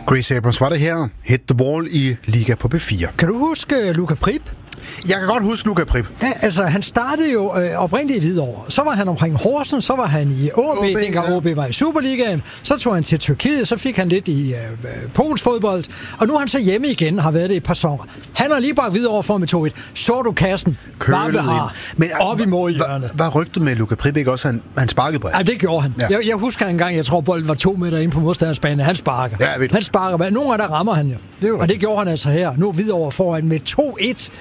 Grace Abrams var det her. Hit the ball i Liga på B4. Kan du huske Luka Prip? Jeg kan godt huske Luka Prip. Ja, altså han startede jo oprindeligt i Hvidovre. Så var han omkring Horsens, så var han i AaB, dengang AaB var i Superligaen. Så tog han til Tyrkiet, så fik han lidt i Polens fodbold. Og nu er han så hjemme igen, har været det i et par sæsoner. Han har lige bare Hvidovre for med 2-1. Så du kassen? Kølet ind. Op i målhjørnet. Var rygtet med Luka Prip ikke også, han sparkede på? Ja, det gjorde han. Ja. Jeg husker engang, jeg tror bolden var 2 meter inde på modstandersbanen. Han sparker. Ja, han sparker. Nogle af der rammer han jo. Og det gjorde han altså her. Nu Hvidovre foran med 2-1